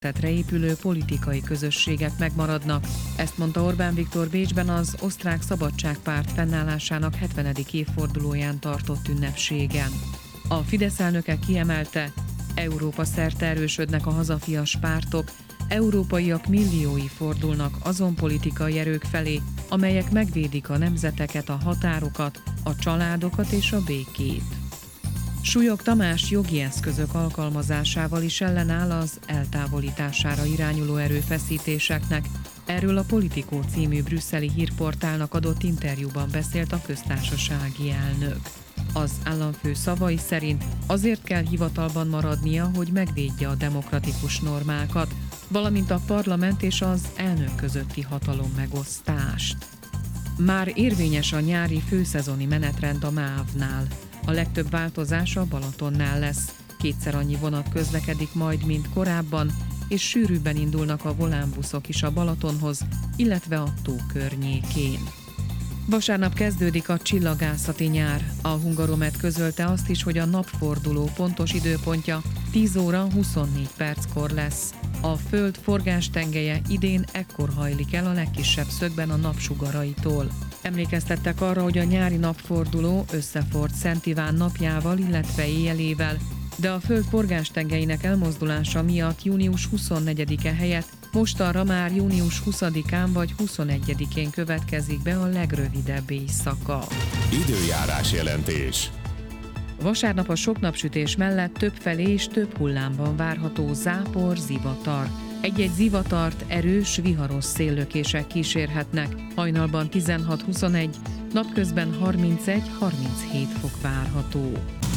tetre épülő politikai közösségek megmaradnak. Ezt mondta Orbán Viktor Bécsben az Osztrák Szabadságpárt fennállásának 70. évfordulóján tartott ünnepségen. A Fidesz elnöke kiemelte, Európa szerte erősödnek a hazafias pártok, európaiak milliói fordulnak azon politikai erők felé, amelyek megvédik a nemzeteket, a határokat, a családokat és a békét. Súlyog Tamás jogi eszközök alkalmazásával is ellenáll az eltávolítására irányuló erőfeszítéseknek. Erről a Politico című brüsszeli hírportálnak adott interjúban beszélt a köztársasági elnök. Az államfő szavai szerint azért kell hivatalban maradnia, hogy megvédje a demokratikus normákat, valamint a parlament és az elnök közötti hatalommegosztást. Már érvényes a nyári főszezoni menetrend a MÁV-nál. A legtöbb változás a Balatonnál lesz. Kétszer annyi vonat közlekedik majd, mint korábban, és sűrűbben indulnak a volánbuszok is a Balatonhoz, illetve a tó környékén. Vasárnap kezdődik a csillagászati nyár. A Hungaromet közölte azt is, hogy a napforduló pontos időpontja 10 óra 24 perckor lesz. A Föld forgástengelye idén ekkor hajlik el a legkisebb szögben a napsugaraitól. Emlékeztettek arra, hogy a nyári napforduló összefort Szent Iván napjával, illetve éjjelével, de a Föld forgástengelyének elmozdulása miatt június 24-e helyett mostanra már június 20-án vagy 21-én következik be a legrövidebb éjszaka. Időjárás jelentés. Vasárnap a sok napsütés mellett többfelé és több hullámban várható zápor, zivatar. Egy-egy zivatart erős, viharos széllökések kísérhetnek. Hajnalban 16-21, napközben 31-37 fok várható.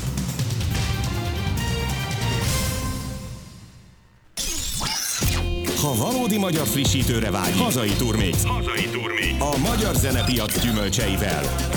Ha valódi magyar frissítőre vágy, hazai Turmix. A magyar zenepiac gyümölcseivel.